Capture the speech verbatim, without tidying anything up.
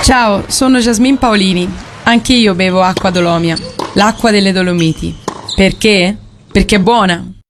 Ciao, sono Jasmine Paolini. Anche io bevo acqua Dolomia, l'acqua delle Dolomiti. Perché? Perché è buona.